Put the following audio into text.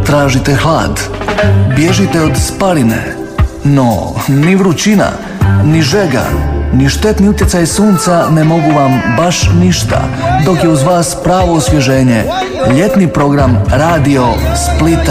tražite hlad, bježite od spaline, no ni vrućina, ni žega, ni štetni utjecaj sunca ne mogu vam baš ništa, dok je uz vas pravo osvježenje, ljetni program Radio Splita.